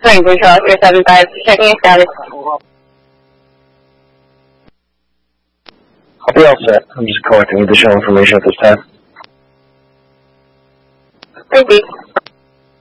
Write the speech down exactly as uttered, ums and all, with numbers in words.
Spring Control, three seven five, checking your status. I'll be all set. I'm just collecting additional information at this time. Repeat.